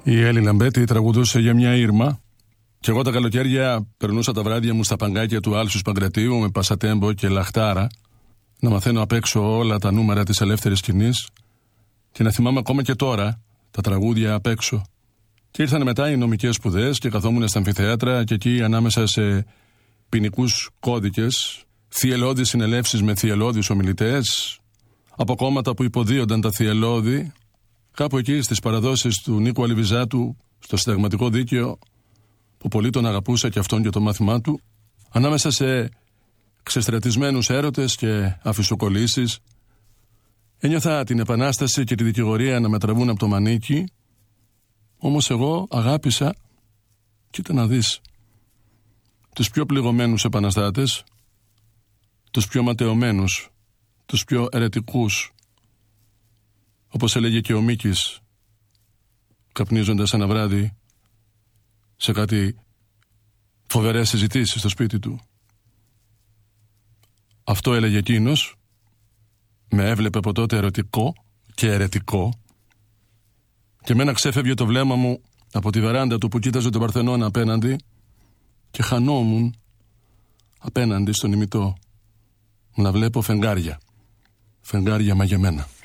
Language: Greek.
Η Έλλη Λαμπέτη τραγουδούσε για μια Ήρμα. Και εγώ τα καλοκαίρια περνούσα τα βράδια μου στα παγκάκια του Άλσους Παγκρατίου με πασατέμπο και λαχτάρα, να μαθαίνω απ' έξω όλα τα νούμερα της ελεύθερης σκηνής και να θυμάμαι ακόμα και τώρα τα τραγούδια απ' έξω. Και ήρθαν μετά οι νομικές σπουδές και καθόμουν στα αμφιθέατρα και εκεί ανάμεσα σε ποινικούς κώδικες, θυελώδεις συνελεύσεις με θυελώδεις ομιλητές, από κόμματα που υποδίονταν τα θυελώδη, κάπου εκεί στις παραδόσεις του Νίκου Αλιβιζάτου, στο συνταγματικό δίκαιο, που πολύ τον αγαπούσα και αυτόν και το μάθημά του, ανάμεσα σε ξεστρατισμένους έρωτες και αφισοκολλήσεις, ένιωθα την επανάσταση και τη δικηγορία να με τραβούν από το μανίκι, όμως εγώ αγάπησα, κοίτα να δεις, τους πιο πληγωμένους επαναστάτες, τους πιο ματαιωμένους, τους πιο αιρετικούς, όπως έλεγε και ο Μίκης, καπνίζοντας ένα βράδυ σε κάτι φοβερές συζητήσεις στο σπίτι του. Αυτό έλεγε εκείνος, με έβλεπε από τότε ερωτικό και αιρετικό, και εμένα ξέφευγε το βλέμμα μου από τη βεράντα του που κοίταζε τον Παρθενώνα απέναντι και χανόμουν απέναντι στον ημιτό να βλέπω φεγγάρια μαγεμένα.